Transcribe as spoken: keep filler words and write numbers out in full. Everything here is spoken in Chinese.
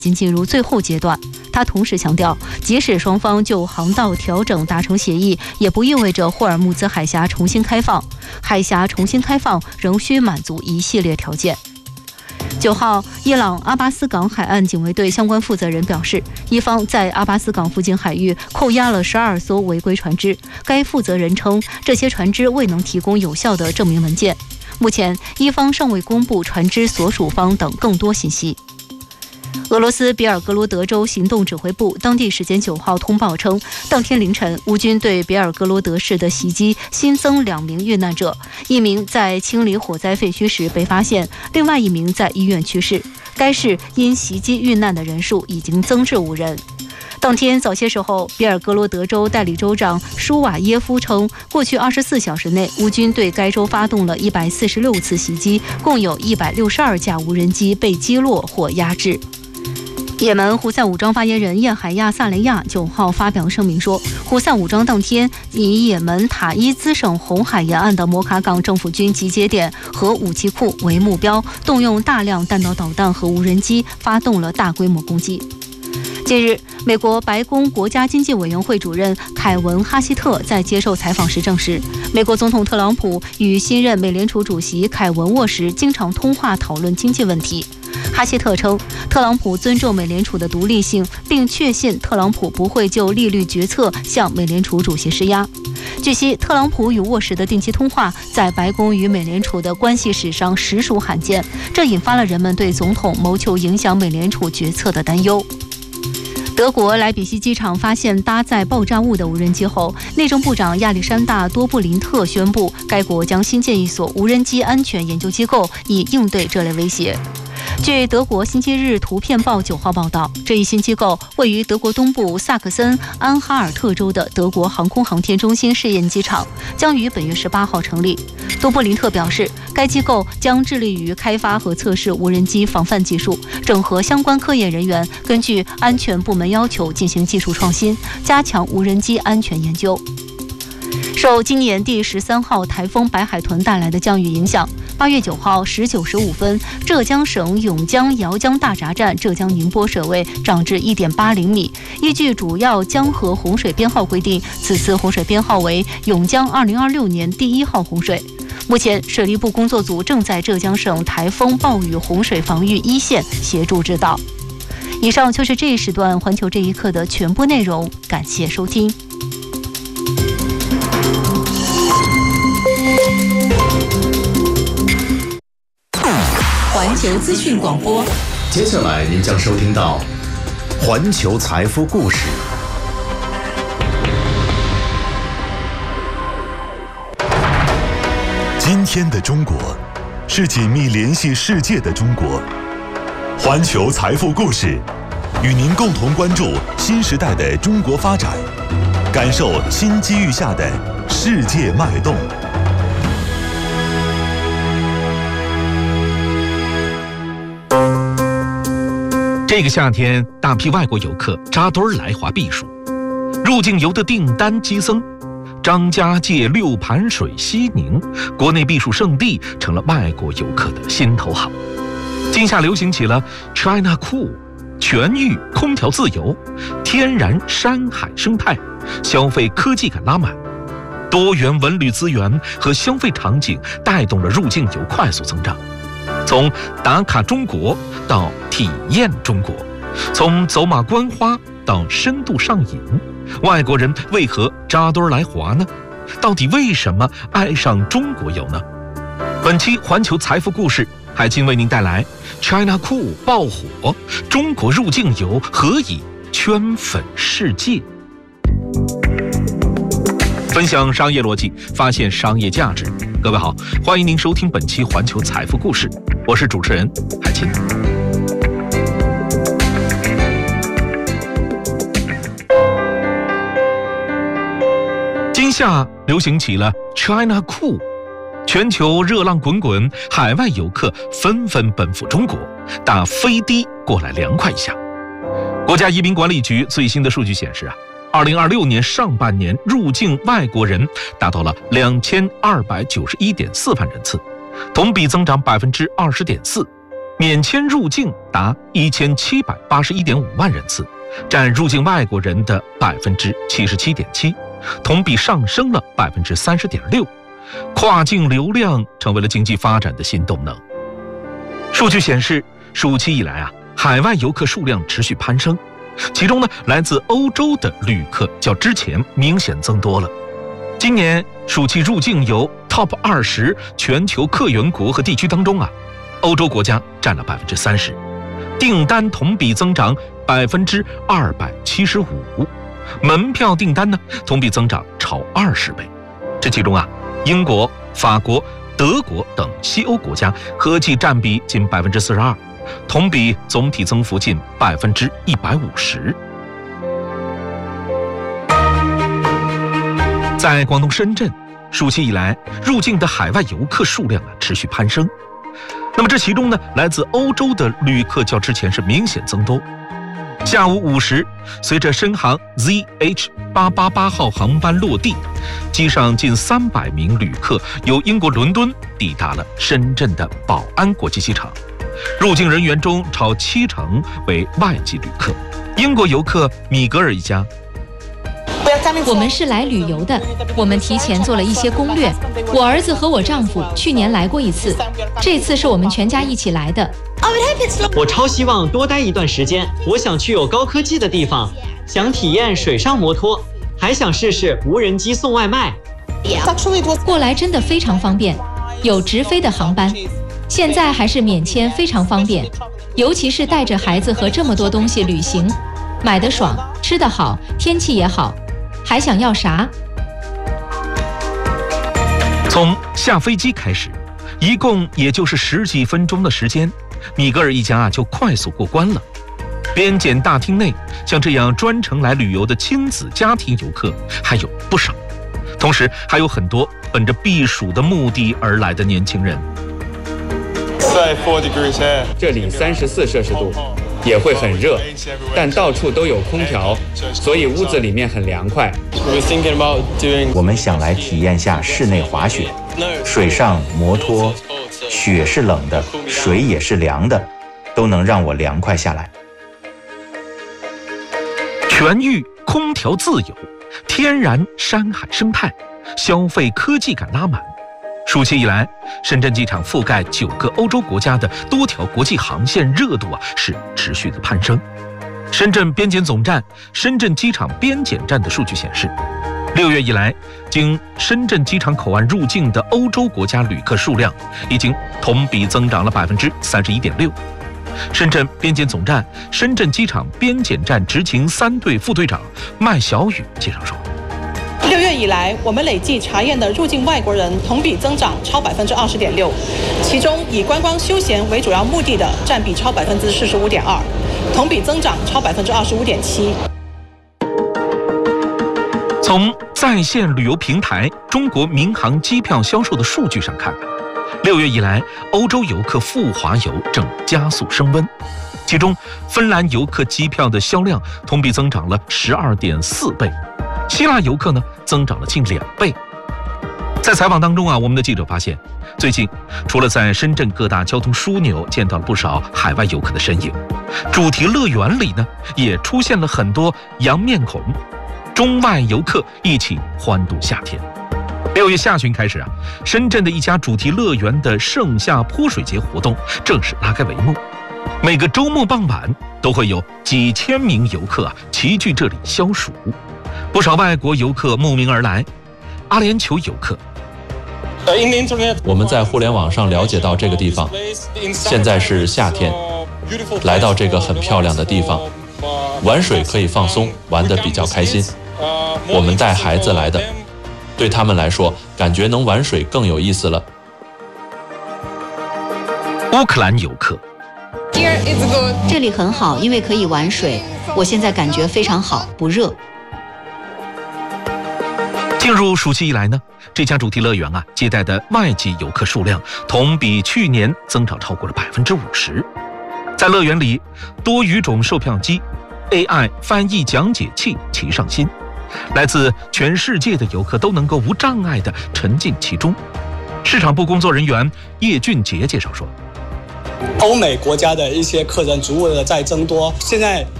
已经进入最后阶段。他同时强调，即使双方就航道调整达成协议，也不意味着霍尔木兹海峡重新开放。海峡重新开放仍需满足一系列条件。九号，伊朗阿巴斯港海岸警卫队相关负责人表示，伊方在阿巴斯港附近海域扣押了十二艘违规船只。该负责人称，这些船只未能提供有效的证明文件。目前，伊方尚未公布船只所属方等更多信息。俄罗斯别尔格罗德州行动指挥部当地时间九号通报称，当天凌晨，乌军对别尔格罗德市的袭击新增两名遇难者，一名在清理火灾废墟时被发现，另外一名在医院去世。该市因袭击遇难的人数已经增至五人。当天早些时候，别尔格罗德州代理州长舒瓦耶夫称，过去二十四小时内，乌军对该州发动了一百四十六次袭击，共有一百六十二架无人机被击落或压制。也门胡塞武装发言人叶海亚·萨雷亚九号发表声明说，胡塞武装当天以也门塔伊兹省红海沿岸的摩卡港政府军集结点和武器库为目标，动用大量弹道导弹和无人机，发动了大规模攻击。近日，美国白宫国家经济委员会主任凯文·哈希特在接受采访时证实，美国总统特朗普与新任美联储主席凯文沃时经常通话讨论经济问题。哈希特称，特朗普尊重美联储的独立性，并确信特朗普不会就利率决策向美联储主席施压。据悉，特朗普与沃什的定期通话在白宫与美联储的关系史上实属罕见，这引发了人们对总统谋求影响美联储决策的担忧。德国莱比锡机场发现搭载爆炸物的无人机后，内政部长亚历山大·多布林特宣布，该国将新建一所无人机安全研究机构，以应对这类威胁。据德国星期日图片报九号报道，这一新机构位于德国东部萨克森安哈尔特州的德国航空航天中心试验机场，将于本月十八号成立。多布林特表示，该机构将致力于开发和测试无人机防范技术，整合相关科研人员，根据安全部门要求进行技术创新，加强无人机安全研究。受今年第十三号台风白海豚带来的降雨影响，八月九号十九时五分，浙江省甬江姚江大闸站浙江宁波水位涨至一点八零米。依据主要江河洪水编号规定，此次洪水编号为甬江二零二六年第一号洪水。目前，水利部工作组正在浙江省台风暴雨洪水防御一线协助指导。以上就是这一时段环球这一刻的全部内容，感谢收听。环球资讯广播， 接下来您将收听到环球财富故事。 今天的中国是紧密联系世界的中国。环球财富故事与您共同关注新时代的中国发展，感受新机遇下的世界脉动。 这个夏天，大批外国游客扎堆儿来华避暑，入境游的订单激增。张家界、六盘水、西宁，国内避暑胜地成了外国游客的心头好。今夏流行起了 China Cool， 全域空调自由，天然山海生态，消费科技感拉满，多元文旅资源和消费场景带动了入境游快速增长。从打卡中国到体验中国，从走马观花到深度上瘾，外国人为何扎堆来华呢？到底为什么爱上中国游呢？本期环球财富故事，海清为您带来 China Cool 爆火，中国入境游何以圈粉世界？分享商业逻辑，发现商业价值。各位好，欢迎您收听本期环球财富故事，我是主持人海清。今夏流行起了 China Cool， 全球热浪滚滚，海外游客纷纷奔赴中国，打飞的过来凉快一下。国家移民管理局最新的数据显示啊，二零二六年上半年入境外国人达到了两千二百九十一点四万人次，同比增长百分之二十点四。 免签入境达一千七百八十一点五万人次，占入境外国人的百分之七十七点七，同比上升了百分之三十点六。跨境流量成为了经济发展的新动能。数据显示，暑期以来啊，海外游客数量持续攀升，其中呢，来自欧洲的旅客较之前明显增多了。今年暑期入境游 Top 二十全球客源国和地区当中啊，欧洲国家占了百分之三十，订单同比增长百分之二百七十五，门票订单呢同比增长超二十倍。这其中啊，英国、法国、德国等西欧国家合计占比近百分之四十二，同比总体增幅近百分之一百五十。在广东深圳，暑期以来入境的海外游客数量啊持续攀升。那么这其中呢，来自欧洲的旅客较之前是明显增多。下午五时，随着深航 Z H 八八八号航班落地，机上近三百名旅客由英国伦敦抵达了深圳的宝安国际机场。入境人员中超七成为外籍旅客。英国游客米格尔一家， 我们是来旅游的，我们提前做了一些攻略。我儿子和我丈夫去年来过一次，这次是我们全家一起来的。 我超希望多待一段时间，我想去有高科技的地方，想体验水上摩托，还想试试无人机送外卖。 过来真的非常方便，有直飞的航班，现在还是免签，非常方便，尤其是带着孩子和这么多东西旅行，买得爽，吃得好，天气也好，还想要啥？ 从下飞机开始，一共也就是十几分钟的时间，米格尔一家啊就快速过关了。边检大厅内，像这样专程来旅游的亲子家庭游客还有不少，同时还有很多本着避暑的目的而来的年轻人。 这里三十四摄氏度，也会很热，但到处都有空调，所以屋子里面很凉快。 我们想来体验下室内滑雪，水上摩托，雪是冷的，水也是凉的，都能让我凉快下来。 全域空调自有，天然山海生态，消费科技感拉满。暑期以来，深圳机场覆盖九个欧洲国家的多条国际航线热度啊是持续的攀升。深圳边检总站、深圳机场边检站的数据显示，六月以来，经深圳机场口岸入境的欧洲国家旅客数量已经同比增长了百分之三十一点六。深圳边检总站、深圳机场边检站执勤三队副队长麦小雨介绍说。 六月以来，我们累计查验的入境外国人同比增长超百分之二十点六，其中以观光休闲为主要目的的占比超百分之四十五点二，同比增长超百分之二十五点七。 从在线旅游平台中国民航机票销售的数据上看，六月以来，欧洲游客赴华游正加速升温，其中芬兰游客机票的销量同比增长了十二点四倍。希腊游客呢增长了近两倍。在采访当中啊，我们的记者发现，最近除了在深圳各大交通枢纽见到了不少海外游客的身影，主题乐园里呢也出现了很多洋面孔，中外游客一起欢度夏天。六月下旬开始啊，深圳的一家主题乐园的盛夏泼水节活动正式拉开帷幕。每个周末傍晚都会有几千名游客啊齐聚这里消暑。不少外国游客慕名而来。阿联酋游客， 我们在互联网上了解到这个地方，现在是夏天，来到这个很漂亮的地方，玩水可以放松，玩得比较开心。我们带孩子来的，对他们来说，感觉能玩水更有意思了。 乌克兰游客， 这里很好，因为可以玩水，我现在感觉非常好，不热。 进入暑期以来呢，这家主题乐园啊接待的外籍游客数量同比去年增长超过了百分之五十。在乐园里，多语种售票机、A I 翻译讲解器齐上新，来自全世界的游客都能够无障碍地沉浸其中。市场部工作人员叶俊杰介绍说， 欧美国家的一些客人逐步的在增多。现在